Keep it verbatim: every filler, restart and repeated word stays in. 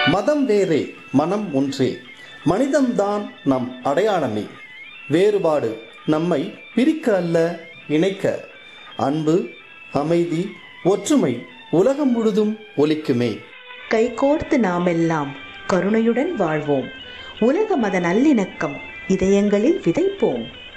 மதம் வேறே, மனம் ஒன்றே. மனிதம்தான் நம் அடையாளமே. வேறுபாடு நம்மை பிரிக்க அல்ல, இணைக்க. அன்பு, அமைதி, ஒற்றுமை உலகம் முழுதும் ஒலிக்குமே. கைகோர்த்து நாமெல்லாம் கருணையுடன் வாழ்வோம். உலக மத நல்லிணக்கம் இதயங்களில் விதைப்போம்.